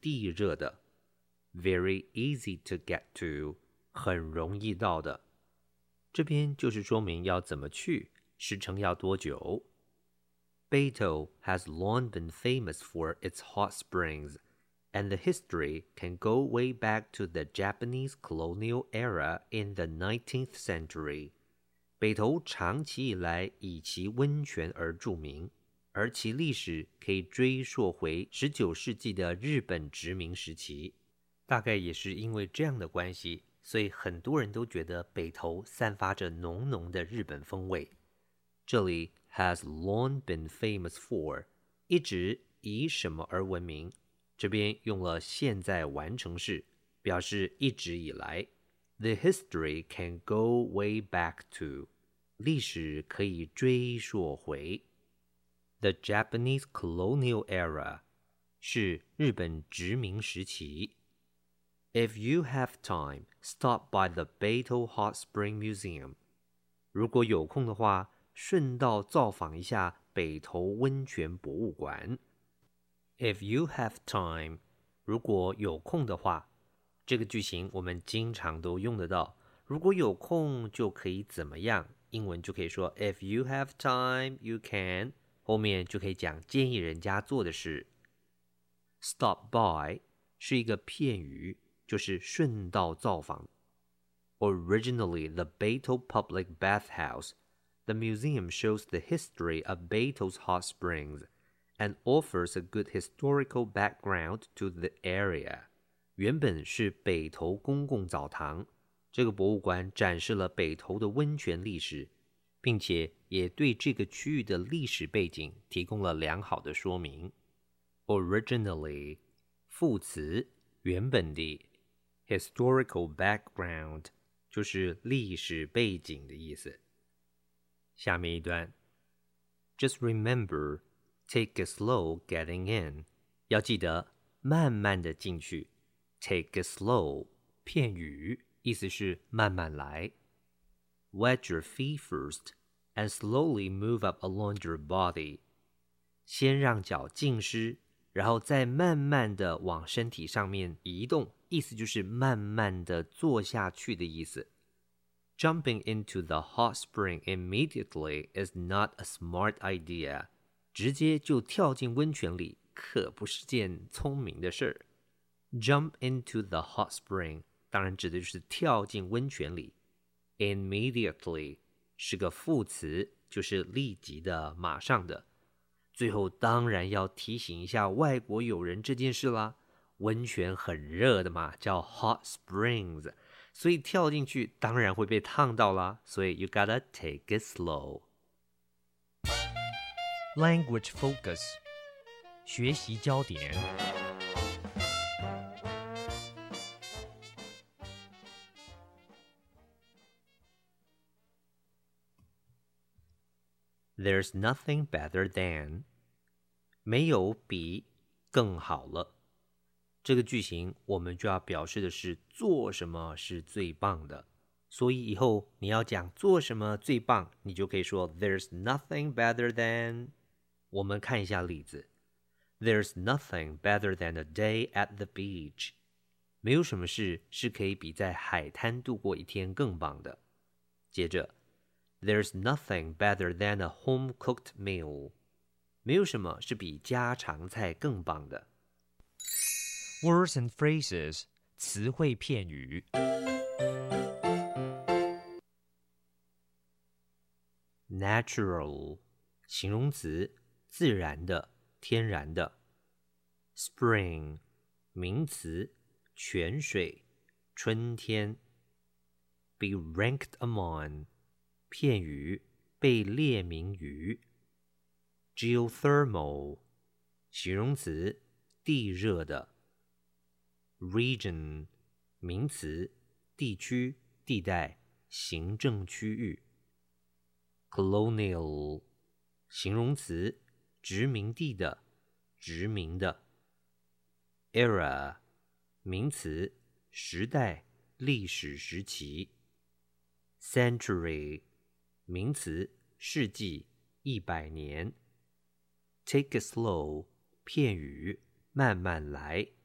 地热的 ，very easy to get to， 很容易到的。这边就是说明要怎么去，时程要多久。Beito has long been famous for its hot springs, and the history can go way back to the Japanese colonial era in the 19th century. 北投长期以来以其温泉而著名，而其历史可以追溯回19世纪的日本殖民时期。大概也是因为这样的关系，所以很多人都觉得北投散发着浓浓的日本风味。这里 has long been famous for 一直以什么而闻名，这边用了现在完成式，表示一直以来。The history can go way back to 历史可以追溯回。The Japanese colonial era 是日本殖民时期。If you have time, stop by the Beito Hot Spring Museum. 如果有空的话，顺道造访一下北投温泉博物馆。If you have time, 如果有空的话，这个句型我们经常都用得到。如果有空就可以怎么样？英文就可以说 If you have time, you can. 后面就可以讲建议人家做的事。Stop by 是一个片语，就是顺道造访。Originally the Beito Public Bathhouse, the museum shows the history of Beito's hot springs and offers a good historical background to the area. 原本是北投公共澡堂，这个博物馆展示了北投的温泉历史，并且也对这个区域的历史背景提供了良好的说明。Originally 副词原本的 historical background 就是历史背景的意思。下面一段 Just remember, take it slow getting in. 要记得慢慢的进去。Take it slow 片语意思是慢慢来。Wet your feet first and slowly move up along your body. 先让脚浸湿，然后再慢慢的往身体上面移动，意思就是慢慢的坐下去的意思。Jumping into the hot spring immediately is not a smart idea. 直接就跳进温泉里可不是件聪明的事儿。Jump into the hot spring 当然指的就是跳进温泉里。Immediately 是个副词，就是立即的、马上的。最后当然要提醒一下外国友人这件事啦，温泉很热的嘛，叫 hot springs， 所以跳进去当然会被烫到啦，所以 you gotta take it slow。 Language focus 学习焦点。 There's nothing better than 没有比更好了。这个句型我们就要表示的是做什么是最棒的，所以以后你要讲做什么最棒，你就可以说 There's nothing better than。 我们看一下例子。 There's nothing better than a day at the beach。 没有什么事是可以比在海滩度过一天更棒的。接着There's nothing better than a home-cooked meal. 没有什么是比家常菜更棒的。 Words and phrases 词汇片语。 Natural 形容词，自然的、天然的。Spring 名词，泉水、春天。Be ranked among片语，被列名于。Geothermal 形容词，地热的。Region 名词，地区、地带、行政区域。Colonial 形容词，殖民地的、殖民的。Era 名词，时代、历史时期。Century 名词，世纪、100年。Take it slow 片语，慢慢来。